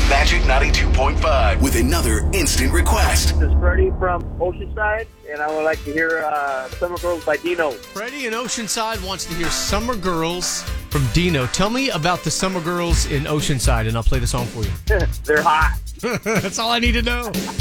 Magic 92.5 with another instant request. This is Freddie from Oceanside, and I would like to hear Summer Girls by Dino. Freddie in Oceanside wants to hear Summer Girls from Dino. Tell me about the Summer Girls in Oceanside, and I'll play the song for you. They're hot. That's all I need to know.